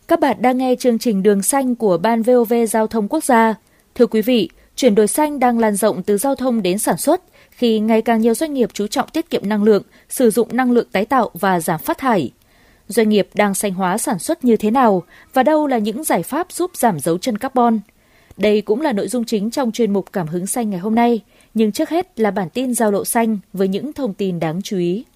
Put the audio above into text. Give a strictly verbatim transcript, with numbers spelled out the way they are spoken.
Các bạn đang nghe chương trình Đường Xanh của Ban vê o vê Giao thông Quốc gia. Thưa quý vị, chuyển đổi xanh đang lan rộng từ giao thông đến sản xuất khi ngày càng nhiều doanh nghiệp chú trọng tiết kiệm năng lượng, sử dụng năng lượng tái tạo và giảm phát thải. Doanh nghiệp đang xanh hóa sản xuất như thế nào và đâu là những giải pháp giúp giảm dấu chân carbon? Đây cũng là nội dung chính trong chuyên mục Cảm hứng xanh ngày hôm nay. Nhưng trước hết là bản tin giao lộ xanh với những thông tin đáng chú ý.